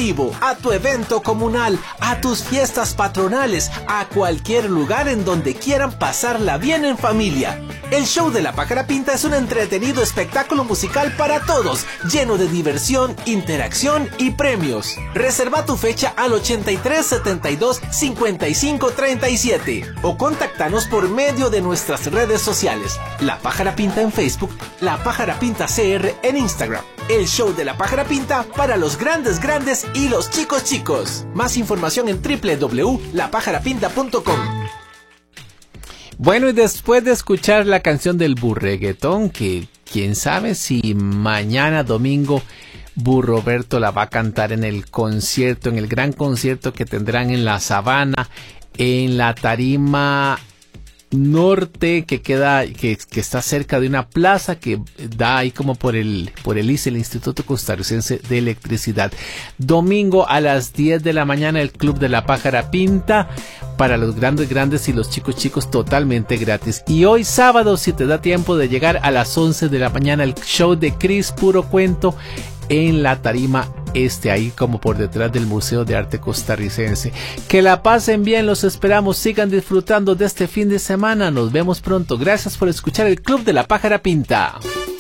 deportivo, a tu evento comunal, a tus fiestas patronales, a cualquier lugar en donde quieran pasarla bien en familia. El show de la Pájara Pinta es un entretenido espectáculo musical para todos, lleno de diversión, interacción y premios. Reserva tu fecha al 83 72 55 37 o contáctanos por medio de nuestras redes sociales. La Pájara Pinta en Facebook, La Pájara Pinta CR en Instagram. El show de la Pájara Pinta para los grandes y los chicos. Más información en www.lapajarapinta.com. Bueno, y después de escuchar la canción del burreguetón, que quién sabe si mañana domingo Burroberto la va a cantar en el concierto, en el gran concierto que tendrán en la Sabana, en la tarima norte que está cerca de una plaza que da ahí como por el ICE, el Instituto Costarricense de Electricidad. Domingo a las 10 de la mañana el Club de la Pájara Pinta para los grandes y los chicos totalmente gratis. Y hoy sábado, si te da tiempo de llegar a las 11 de la mañana, el show de Cris Puro Cuento en la tarima ahí como por detrás del Museo de Arte Costarricense. Que la pasen bien, los esperamos, sigan disfrutando de este fin de semana, nos vemos pronto. Gracias por escuchar el Club de la Pájara Pinta.